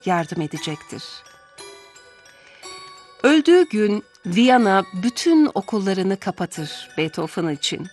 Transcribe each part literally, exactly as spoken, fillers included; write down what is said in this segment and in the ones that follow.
yardım edecektir. Öldüğü gün Viyana bütün okullarını kapatır Beethoven için.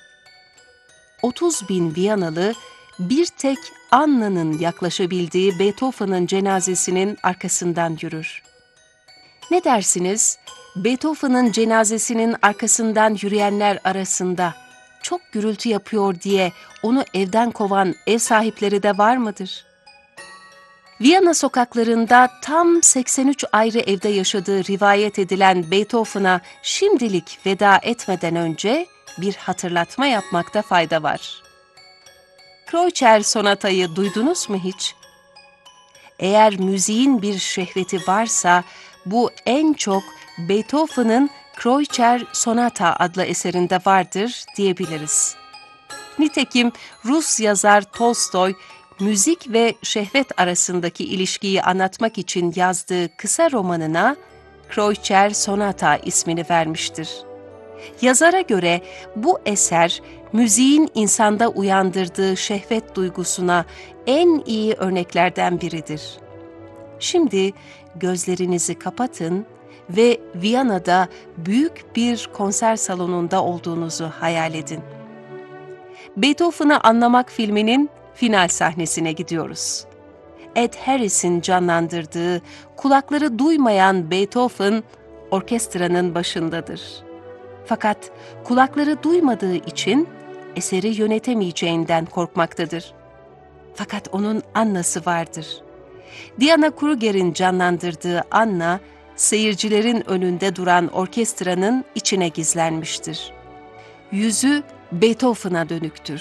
otuz bin Viyanalı bir tek Anna'nın yaklaşabildiği Beethoven'ın cenazesinin arkasından yürür. Ne dersiniz? Beethoven'ın cenazesinin arkasından yürüyenler arasında çok gürültü yapıyor diye onu evden kovan ev sahipleri de var mıdır? Viyana sokaklarında tam seksen üç ayrı evde yaşadığı rivayet edilen Beethoven'a şimdilik veda etmeden önce bir hatırlatma yapmakta fayda var. Kreutzer Sonata'yı duydunuz mu hiç? Eğer müziğin bir şehveti varsa bu en çok Beethoven'ın Kreutzer Sonata adlı eserinde vardır diyebiliriz. Nitekim Rus yazar Tolstoy, müzik ve şehvet arasındaki ilişkiyi anlatmak için yazdığı kısa romanına Kreutzer Sonata ismini vermiştir. Yazara göre bu eser, müziğin insanda uyandırdığı şehvet duygusuna en iyi örneklerden biridir. Şimdi gözlerinizi kapatın ve Viyana'da büyük bir konser salonunda olduğunuzu hayal edin. Beethoven'ı Anlamak filminin final sahnesine gidiyoruz. Ed Harris'in canlandırdığı, kulakları duymayan Beethoven, orkestranın başındadır. Fakat kulakları duymadığı için eseri yönetemeyeceğinden korkmaktadır. Fakat onun Anna'sı vardır. Diana Kruger'in canlandırdığı Anna, seyircilerin önünde duran orkestranın içine gizlenmiştir. Yüzü Beethoven'a dönüktür.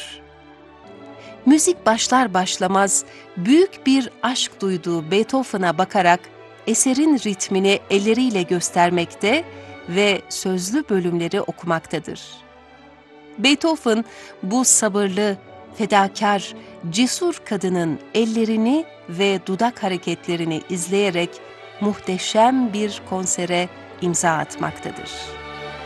Müzik başlar başlamaz büyük bir aşk duyduğu Beethoven'a bakarak eserin ritmini elleriyle göstermekte ve sözlü bölümleri okumaktadır. Beethoven bu sabırlı, fedakar, cesur kadının ellerini ve dudak hareketlerini izleyerek muhteşem bir konsere imza atmaktadır.